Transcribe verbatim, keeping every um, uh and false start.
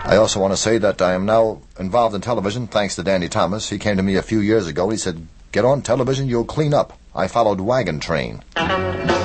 I also want to say that I am now involved in television thanks to Danny Thomas. He came to me a few years ago. He said, "Get on television, you'll clean up." I followed Wagon Train.